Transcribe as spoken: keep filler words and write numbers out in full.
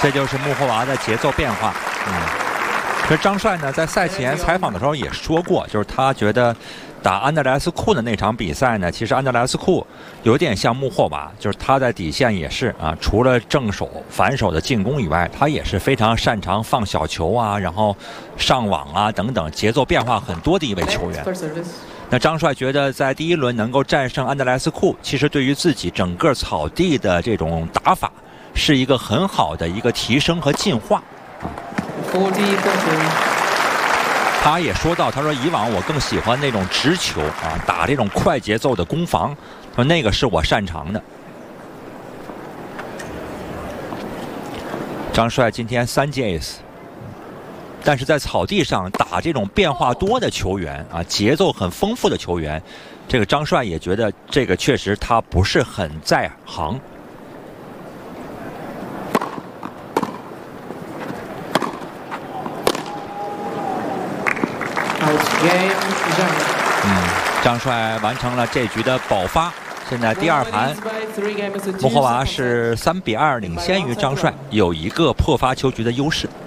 这就是穆霍娃的节奏变化。嗯，其实张帅呢在赛前采访的时候也说过，就是他觉得打安德莱斯库的那场比赛呢，其实安德莱斯库有点像穆霍娃，就是他在底线也是啊，除了正手、反手的进攻以外，他也是非常擅长放小球啊，然后上网啊等等，节奏变化很多的一位球员。那张帅觉得在第一轮能够战胜安德莱斯库，其实对于自己整个草地的这种打法是一个很好的一个提升和进化。他也说到，他说以往我更喜欢那种直球啊，打这种快节奏的攻防，说那个是我擅长的。张帅今天三记 ace。但是在草地上打这种变化多的球员啊，节奏很丰富的球员，这个张帅也觉得这个确实他不是很在行。嗯，张帅完成了这局的保发，现在第二盘，穆霍娃是三比二领先于张帅，有一个破发球局的优势。